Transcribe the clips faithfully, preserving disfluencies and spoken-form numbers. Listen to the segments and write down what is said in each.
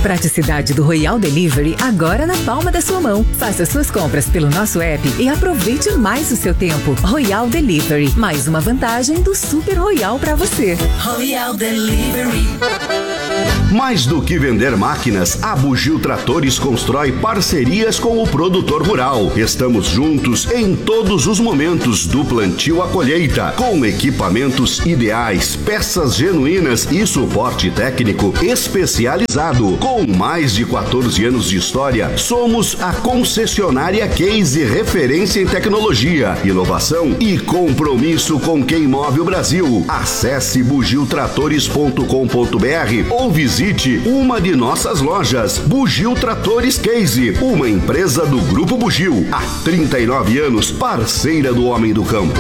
praticidade do Royal Delivery agora na palma da sua mão. Faça suas compras pelo nosso app e aproveite mais o seu tempo. Royal Delivery, mais uma vantagem do Super Royal para você. Royal Delivery. Mais do que vender máquinas, a Bugio Tratores constrói parcerias com o produtor rural. Estamos juntos em todos os momentos, do plantio à colheita, com equipamentos ideais, peças genuínas e suporte técnico especializado. Com mais de quatorze anos de história, somos a concessionária Case, referência em tecnologia, inovação e compromisso com quem move o Brasil. Acesse bugio tratores ponto com ponto br ou visite uma de nossas lojas. Bugio Tratores Case, uma empresa do Grupo Bugio, há trinta e nove anos, parceira do homem do campo.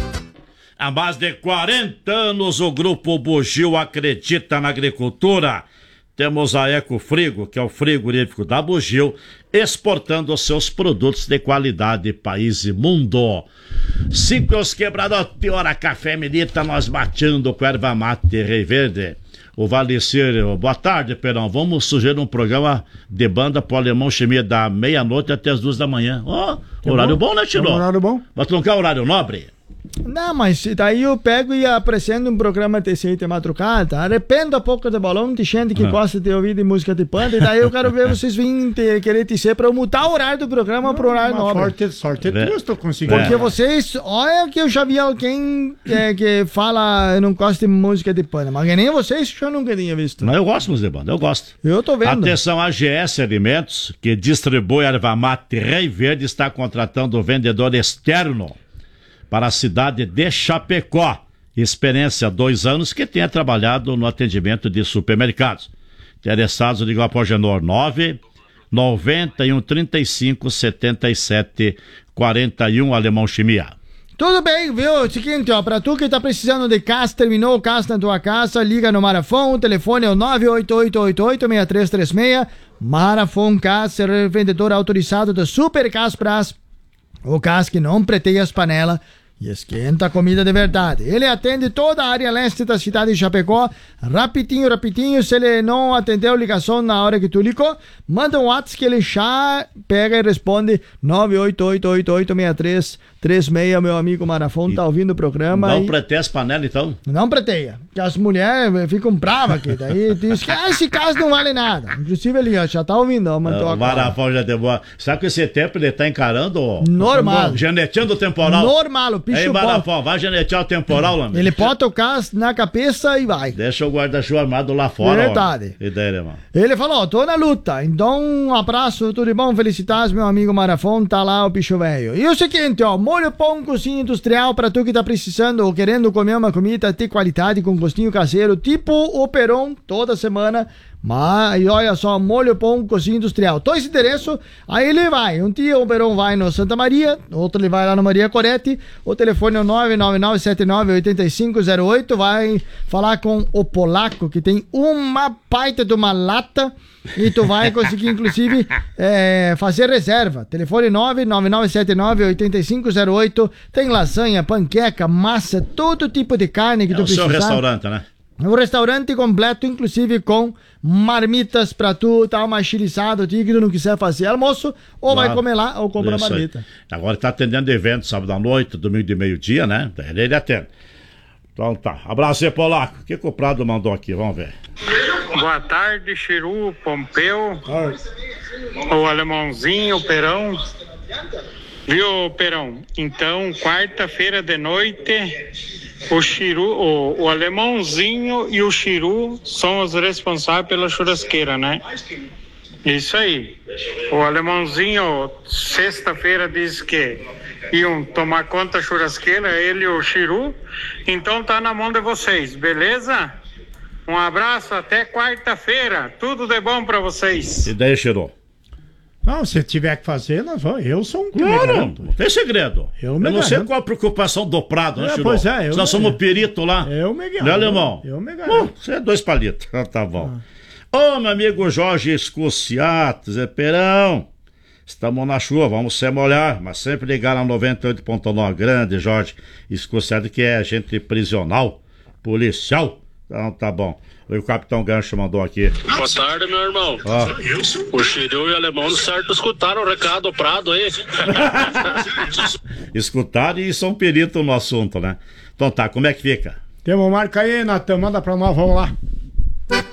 Há mais de quarenta anos o Grupo Bugio acredita na agricultura. Temos a Ecofrigo, que é o frigorífico da Bugio, exportando os seus produtos de qualidade país e mundo. Cinco os quebrados, hora café milita, nós batendo com erva mate Rei Verde. O Valecer, boa tarde, Perão. Vamos sugerir um programa de banda pro Alemão Chimia da meia-noite até as duas da manhã. Ó, oh, horário bom, bom, né, Tiro? É um horário bom. Vai trocar horário nobre? Não, mas daí eu pego e apresento um programa de seis de madrugada, arrependo a pouco de balão de gente que ah. gosta de ouvir de música de banda, e daí eu quero ver vocês virem te, querer dizer pra eu mudar o horário do programa pro horário nobre. Sorte, sorte é tua, estou conseguindo. Porque é. vocês, olha que eu já vi alguém é, que fala eu não gosto de música de banda, mas que nem vocês eu nunca tinha visto. Mas eu gosto de música de banda, eu gosto. Eu tô vendo. Atenção, a G S Alimentos, que distribui erva mate Rei Verde, está contratando o vendedor externo para a cidade de Chapecó. Experiência há dois anos que tenha trabalhado no atendimento de supermercados. Interessados, ligam para o Genor nove noventa e um, trinta e cinco, setenta e sete, quarenta e um, Alemão Chimia. Tudo bem, viu? Seguinte, ó, pra tu que tá precisando de casa, terminou o casa na tua casa, liga no Marafon, o telefone é o nove oito oito oito oito, seis três três seis. Marafon Casa, vendedor autorizado da Super Caspras. O Cas que não preteia as panelas e esquenta a comida de verdade. Ele atende toda a área leste da cidade de Chapecó, rapidinho, rapidinho. Se ele não atendeu a ligação na hora que tu ligou, manda um WhatsApp que ele já pega e responde nove oito oito oito oito, seis três três seis. Meu amigo Marafon tá ouvindo o programa. Não e... preteia as panelas, então? Não preteia, porque as mulheres ficam bravas aqui, daí diz que ah, esse caso não vale nada. Inclusive ele ó, já tá ouvindo, ó, o Marafon já deu boa. Sabe que esse tempo ele tá encarando? Ó, normal. Janeteando o temporal. Normal, o Ei, Marafon, vai janetear o temporal, amigo. Ele pode tocar na cabeça e vai. Deixa o guarda-chuva armado lá fora. Verdade. Ó. Ideia, irmão. Ele falou, tô na luta. Então, um abraço, tudo bom? Felicidades, meu amigo Marafon. Tá lá o bicho velho. E o seguinte, ó, molho pão, cozinha industrial pra tu que tá precisando ou querendo comer uma comida de qualidade com gostinho caseiro, tipo o Peron, toda semana. Mas olha só, molho pão, cozinha industrial. Dois endereços, aí ele vai. Um dia o Perão vai no Santa Maria, outro ele vai lá no Maria Coretti. O telefone é o nove nove nove sete nove oito cinco zero oito. Vai falar com o polaco, que tem uma baita de uma lata. E tu vai conseguir, inclusive, é, fazer reserva. Telefone nove nove nove sete nove oito cinco zero oito. Tem lasanha, panqueca, massa, todo tipo de carne que é tu precisar. É o seu restaurante, né? Um restaurante completo, inclusive com marmitas pra tu dar uma chilizada, que tu não quiser fazer almoço, ou claro, vai comer lá ou compra marmita. Aí. Agora tá atendendo evento sábado à noite, domingo de meio-dia, né? Ele, ele atende. Então tá. Abraço aí, Polaco. O que, que o Prado mandou aqui? Vamos ver. Boa tarde, Chiru, Pompeu, o Alemãozinho, o Perão. Viu, Perão? Então, quarta-feira de noite... O Chiru, o, o Alemãozinho e o Chiru são os responsáveis pela churrasqueira, né? Isso aí. O Alemãozinho, sexta-feira, disse que iam tomar conta da churrasqueira, ele e o Chiru. Então tá na mão de vocês, beleza? Um abraço, até quarta-feira. Tudo de bom pra vocês. E daí, Chiru? Não, se tiver que fazer, nós vamos. Eu sou um claro, não tem segredo. Eu, eu não sei qual a preocupação do Prado, né, é, Chiru? Pois é, eu nós somos perito lá. Eu me garanto. Né, alemão? Eu me garanto. Você é dois palitos. Tá bom. Ô, ah. oh, meu amigo Jorge Escuciato, Zé Perão. Estamos na chuva, vamos se molhar, mas sempre ligar na noventa e oito ponto nove. Grande Jorge Escuciato, que é agente prisional, policial, Então tá bom. O Capitão Gancho mandou aqui. Boa tarde, meu irmão. Oh. O Chiril e o Alemão certo escutaram o recado do Prado aí. Escutaram e são perito no assunto, né? Então tá, como é que fica? Temos marca aí, Natan, manda pra nós, vamos lá.